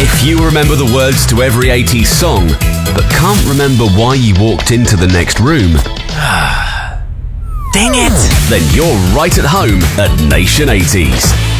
If you remember the words to every 80s song, but can't remember why you walked into the next room, dang it! Then you're right at home at Nation 80s.